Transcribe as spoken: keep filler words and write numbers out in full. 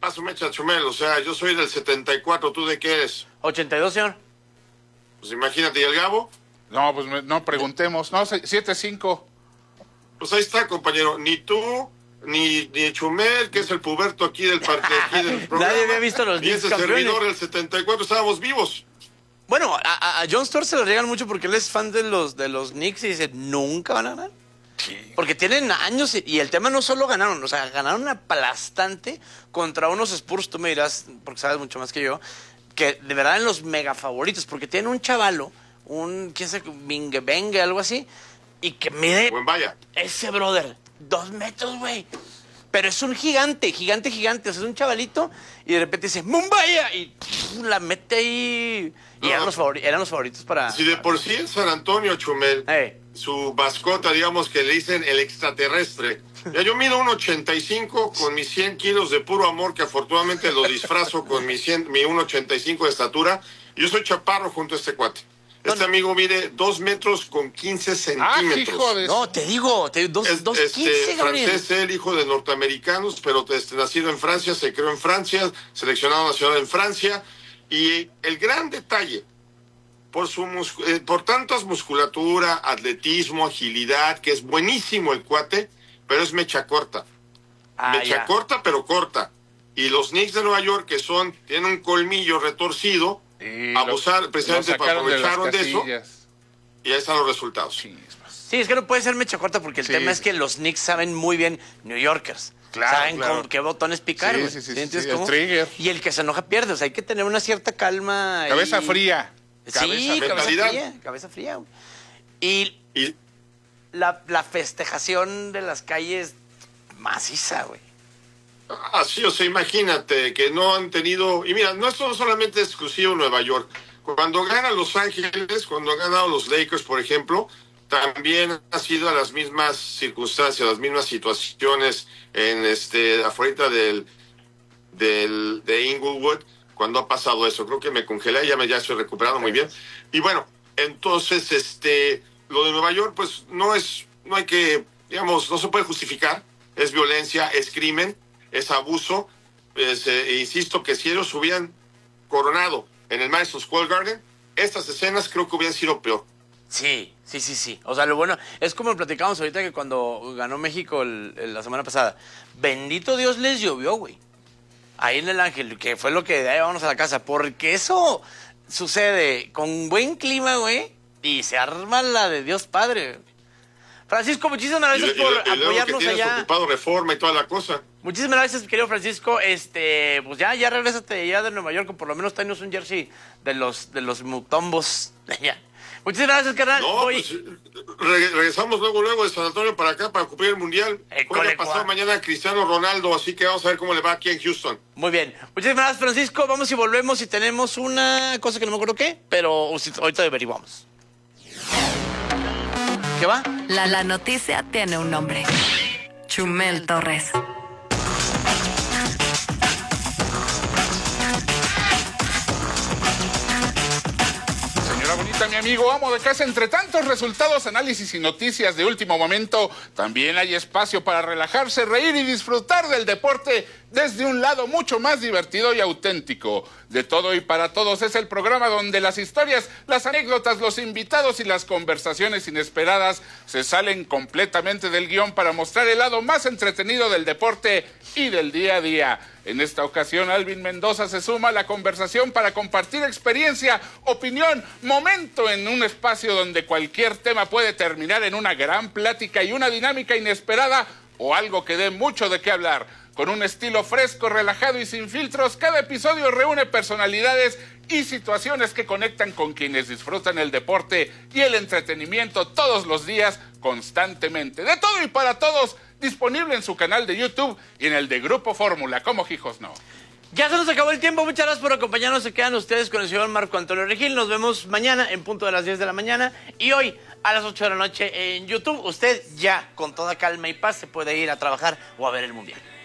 Ah, su mecha, Chumel, o sea, yo soy del setenta y cuatro, ¿tú de qué eres? ochenta y dos, señor. Pues imagínate, ¿y el Gabo? No, pues me, no preguntemos. No, siete cinco. Pues ahí está, compañero. Ni tú, ni, ni Chumel, que es el puberto aquí del parque, aquí del programa. Nadie había visto los Y ese Knicks campeones. servidor del setenta y cuatro, estábamos vivos. Bueno, a, a John Stewart se lo regalan mucho porque él es fan de los, de los Knicks y dice, nunca van a ganar. Sí. Porque tienen años y, y el tema no solo ganaron, o sea, ganaron aplastante contra unos Spurs, tú me dirás, porque sabes mucho más que yo, que de verdad eran los mega favoritos, porque tienen un chavalo, un, quién sabe, Bingebengue, algo así, y que mide Buen vaya. ese brother, dos metros, güey. Pero es un gigante, gigante, gigante. O sea, es un chavalito y de repente dice, ¡Mumbaya! Y pff, la mete ahí. Y No. eran, los favori- eran los favoritos para... Si de por sí en San Antonio, Chumel, Hey. su mascota, digamos que le dicen el extraterrestre. Ya yo mido un ochenta y cinco con mis cien kilos de puro amor, que afortunadamente lo disfrazo con mi, cien, mi uno ochenta y cinco de estatura. Yo soy chaparro junto a este cuate. Este amigo mide dos metros con quince Ah, centímetros. hijo de... No, te digo, te, dos, Es, dos este, quince, Gabriel. francés, él, hijo de norteamericanos, pero este, nacido en Francia, se creó en Francia, seleccionado nacional en Francia. Y el gran detalle, por, su muscu- eh, por tantas musculatura, atletismo, agilidad, que es buenísimo el cuate, pero es mecha corta. Ah, mecha ya. corta, pero corta. Y los Knicks de Nueva York, que son, tienen un colmillo retorcido, Sí, abusar lo- precisamente lo para sacaron de las aprovecharon de, eso, casillas. y ahí están los resultados. Chispas. Sí, es que no puede ser mecha corta porque el Sí. tema es que los Knicks saben muy bien New Yorkers. Claro, Saben claro. con qué botones picar, Sí, güey. sí, sí, ¿Entiendes sí, el cómo? trigger. Y el que se enoja pierde. O sea, hay que tener una cierta calma. Cabeza ahí. fría. Sí, Cabeza- cabeza mentalidad. fría. Cabeza fría, güey. Y Y la, la festejación de las calles maciza, güey. Ah, sí, o sea, imagínate que no han tenido... Y mira, no esto no solamente es exclusivo Nueva York. Cuando ganan Los Ángeles, cuando han ganado los Lakers, por ejemplo, también ha sido a las mismas circunstancias, las mismas situaciones en este afuera del, del de Inglewood, cuando ha pasado eso. Creo que me congelé, ya me ya estoy recuperando muy bien. Y bueno, entonces, este, lo de Nueva York, pues no es, no hay que, digamos, no se puede justificar. Es violencia, es crimen, es abuso. Es, eh, insisto que si ellos hubieran coronado en el Madison Square Garden, estas escenas creo que hubieran sido peor. Sí, sí, sí, sí. O sea, lo bueno, es como lo platicamos ahorita que cuando ganó México el- el- la semana pasada. Bendito Dios les llovió, güey. Ahí en el Ángel, que fue lo que de ahí vámonos a la casa. Porque eso sucede con buen clima, güey, y se arma la de Dios Padre. Francisco, muchísimas Y, gracias y- por y luego que apoyarnos tienes allá. ocupado Reforma y toda la cosa. Muchísimas gracias, querido Francisco. Este, pues ya, ya regrésate ya de Nueva York, o por lo menos tenemos un jersey de los, de los Mutombos de allá. Muchísimas gracias, carnal. No, Oye, pues re- regresamos luego, luego de San Antonio para acá para cumplir el Mundial. Eh, Juega cole, pasado cua. mañana Cristiano Ronaldo, así que vamos a ver cómo le va aquí en Houston. muy bien. Muchísimas gracias, Francisco. Vamos y volvemos y tenemos una cosa que no me acuerdo qué, pero ahorita averiguamos. ¿Qué va? La la noticia tiene un nombre. Chumel Torres. Señora bonita, mi amigo, amo de casa, entre tantos resultados, análisis y noticias de último momento, también hay espacio para relajarse, reír y disfrutar del deporte desde un lado mucho más divertido y auténtico. De todo y para todos es el programa donde las historias, las anécdotas, los invitados y las conversaciones inesperadas se salen completamente del guión para mostrar el lado más entretenido del deporte y del día a día. En esta ocasión, Alvin Mendoza se suma a la conversación para compartir experiencia, opinión, momento en un espacio donde cualquier tema puede terminar en una gran plática y una dinámica inesperada o algo que dé mucho de qué hablar. Con un estilo fresco, relajado y sin filtros, cada episodio reúne personalidades y situaciones que conectan con quienes disfrutan el deporte y el entretenimiento todos los días, constantemente. De todo y para todos, disponible en su canal de YouTube y en el de Grupo Fórmula, como Hijos No. Ya se nos acabó el tiempo. Muchas gracias por acompañarnos. Se quedan ustedes con el señor Marco Antonio Regil. Nos vemos mañana en punto de las diez de la mañana y hoy a las ocho de la noche en YouTube. Usted ya con toda calma y paz se puede ir a trabajar o a ver el Mundial.